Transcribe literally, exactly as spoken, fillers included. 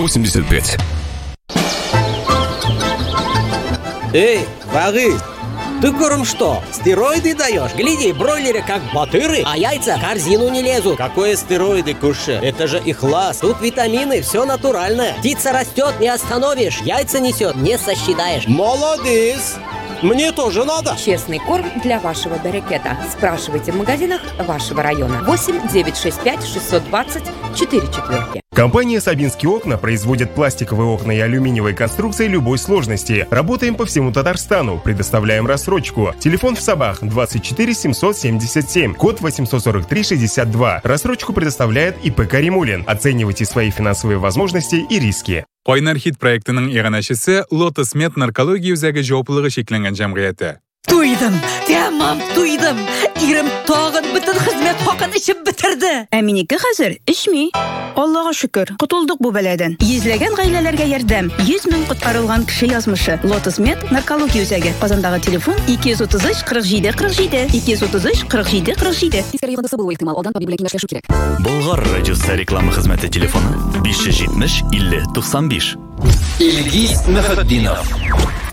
восемьдесят пять. Эй, Вагы, ты куром что, стероиды даешь? Гляди, бройлеры как батыры, а яйца в корзину не лезут. Какое стероиды, Куша? Это же ихлас. Тут витамины, все натуральное. Птица растет, не остановишь. Яйца несет, не сосчитаешь. Молодец! Мне тоже надо. Честный корм для вашего берекета. Спрашивайте в магазинах вашего района. восемь девятьсот шестьдесят пять шестьсот двадцать четыре четверки. Компания «Сабинские окна» производит пластиковые окна и алюминиевые конструкции любой сложности. Работаем по всему Татарстану. Предоставляем рассрочку. Телефон в Сабах двадцать четыре семьсот семьдесят семь, код восемьсот сорок три шестьдесят два. Рассрочку предоставляет ИП «Каримулин». Оценивайте свои финансовые возможности и риски. Qaynar Hit проектінің иғанашысы Lotus Med наркология үзәгі жауаплылығы шекленген жамғияты. Туйдым, тәмам туйдым. Ирем тағын бүтін хизмет хақын ішіп бітірді. Әминеке хәзер эчми. Аллаға шөкер, котылдык бу бәладән. Йөзләгән гаиләләргә ярдәм. йөз мең коткарылган кеше язмышы. Lotus Med наркология үзәге. Казандагы телефон ике йөз утыз өч кырык җиде кырык җиде. ике йөз утыз өч кырык җиде кырык җиде. Болгар радиосы реклама хезмәте телефоны биш йөз җитмеш илле туксан биш. Илгиз Мөхәддинов.